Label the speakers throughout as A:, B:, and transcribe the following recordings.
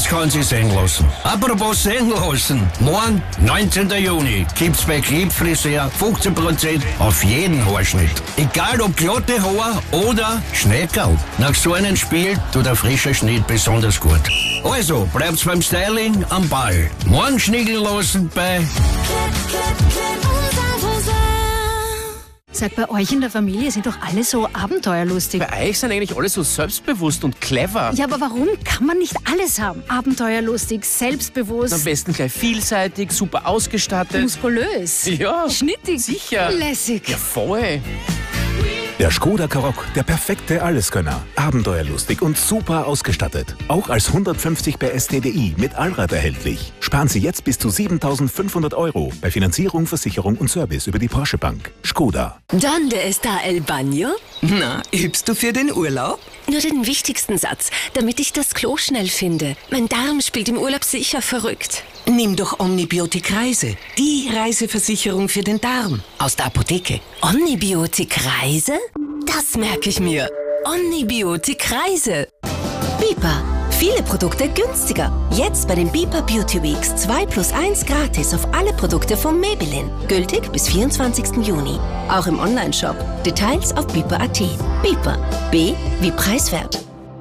A: Jetzt kann sie sehen lassen. Apropos sehen lassen. Morgen, 19. Juni, gibt's bei Klebfriseur 15% auf jeden Haarschnitt. Egal ob glatte Haare oder Schneckerl. Nach so einem Spiel tut der frische Schnitt besonders gut. Also, bleibt's beim Styling am Ball. Morgen schnickeln lassen bei...
B: Sag, bei euch in der Familie sind doch alle so abenteuerlustig.
C: Bei euch sind eigentlich alle so selbstbewusst und clever.
B: Ja, aber warum kann man nicht alles haben? Abenteuerlustig, selbstbewusst.
C: Am besten gleich vielseitig, super ausgestattet.
B: Muskulös.
C: Ja.
B: Schnittig.
C: Sicher.
B: Lässig.
C: Ja, voll.
D: Der Škoda Karoq, der perfekte Alleskönner. Abenteuerlustig und super ausgestattet. Auch als 150 PS TDI mit Allrad erhältlich. Sparen Sie jetzt bis zu 7.500 € bei Finanzierung, Versicherung und Service über die Porsche Bank. Škoda.
E: ¿Dónde está el baño?
F: Na, übst du für den Urlaub?
E: Nur den wichtigsten Satz, damit ich das Klo schnell finde. Mein Darm spielt im Urlaub sicher verrückt.
F: Nimm doch Omnibiotik Reise. Die Reiseversicherung für den Darm. Aus der Apotheke.
E: Omnibiotik Reise? Das merke ich mir. Omnibiotik Reise. Bipa. Viele Produkte günstiger. Jetzt bei den Bipa Beauty Weeks 2+1 gratis auf alle Produkte von Maybelline. Gültig bis 24. Juni. Auch im Onlineshop. Details auf bipa.at. Bipa. B wie preiswert.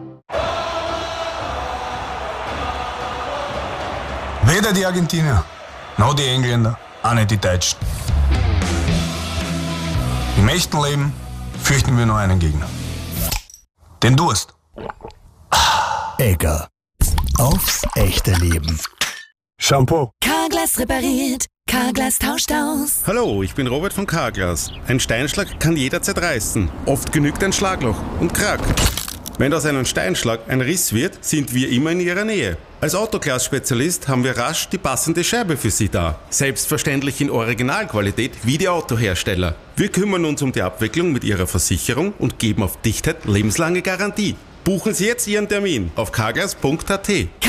G: Weder die Argentinier, noch die Engländer, auch nicht die Deutschen. Im echten Leben fürchten wir nur einen Gegner. Den Durst.
H: Egger. Aufs echte Leben.
G: Shampoo.
E: Carglass repariert. Carglass tauscht aus.
I: Hallo, ich bin Robert von Carglass. Ein Steinschlag kann jederzeit reißen. Oft genügt ein Schlagloch und Krack. Wenn aus einem Steinschlag ein Riss wird, sind wir immer in Ihrer Nähe. Als Autoglas-Spezialist haben wir rasch die passende Scheibe für Sie da. Selbstverständlich in Originalqualität wie die Autohersteller. Wir kümmern uns um die Abwicklung mit Ihrer Versicherung und geben auf Dichtheit lebenslange Garantie. Buchen Sie jetzt Ihren Termin auf carglass.at.